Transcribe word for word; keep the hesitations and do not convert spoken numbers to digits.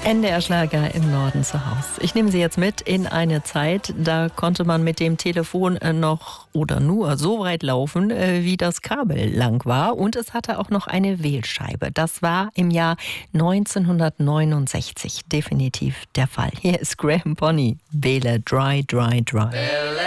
N D R-Schlager im Norden zu Hause. Ich nehme Sie jetzt mit in eine Zeit, da konnte man mit dem Telefon noch oder nur so weit laufen, wie das Kabel lang war. Und es hatte auch noch eine Wählscheibe. Das war im Jahr neunzehnhundertneunundsechzig definitiv der Fall. Hier ist Graham Bonny, Wähle Dry, Dry, Dry.